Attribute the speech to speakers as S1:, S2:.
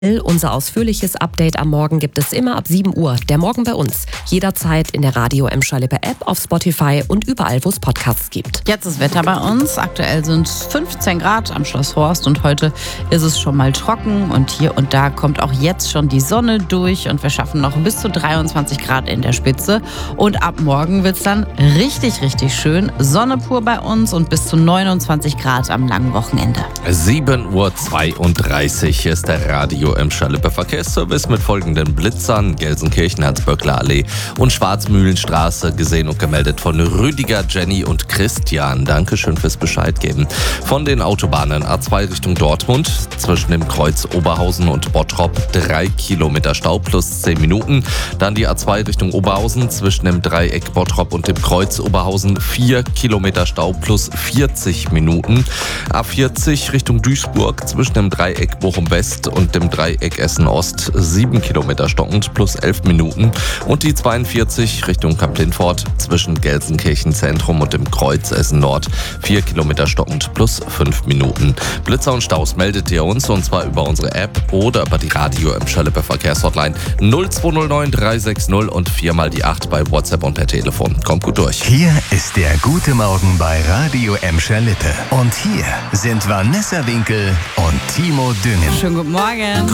S1: Unser ausführliches Update am Morgen gibt es immer ab 7 Uhr. Der Morgen bei uns. Jederzeit in der Radio Emscher-Lippe App, auf Spotify und überall, wo es Podcasts gibt.
S2: Jetzt ist Wetter bei uns. Aktuell sind es 15 Grad am Schloss Horst und heute ist es schon mal trocken. Und hier und da kommt auch jetzt schon die Sonne durch und wir schaffen noch bis zu 23 Grad in der Spitze. Und ab morgen wird es dann richtig, richtig schön. Sonne pur bei uns und bis zu 29 Grad am langen Wochenende.
S3: 7:32 Uhr ist der Radio Emscher-Lippe Verkehrsservice mit folgenden Blitzern: Gelsenkirchen, Hans-Böckler-Allee und Schwarzmühlenstraße, gesehen und gemeldet von Rüdiger, Jenny und Christian. Dankeschön fürs Bescheid geben. Von den Autobahnen: A2 Richtung Dortmund, zwischen dem Kreuz Oberhausen und Bottrop 3 Kilometer Stau plus 10 Minuten. Dann die A2 Richtung Oberhausen, zwischen dem Dreieck Bottrop und dem Kreuz Oberhausen 4 Kilometer Stau plus 40 Minuten. A40 Richtung Duisburg, zwischen dem Dreieck Bochum West und dem Dreieck Essen Ost 7 Kilometer stockend plus 11 Minuten. Und die 42 Richtung Kamp-Lindfort, zwischen Gelsenkirchen Zentrum und dem Kreuz Essen Nord 4 Kilometer stockend plus 5 Minuten. Blitzer und Staus meldet ihr uns, und zwar über unsere App oder über die Radio Emscher-Lippe Verkehrshotline 0209 360 und 4x8 bei WhatsApp und per Telefon. Kommt gut durch.
S4: Hier ist der Gute Morgen bei Radio Emscher-Lippe. Und hier sind Vanessa Winkel und Timo Düngen.
S2: Schönen guten Morgen.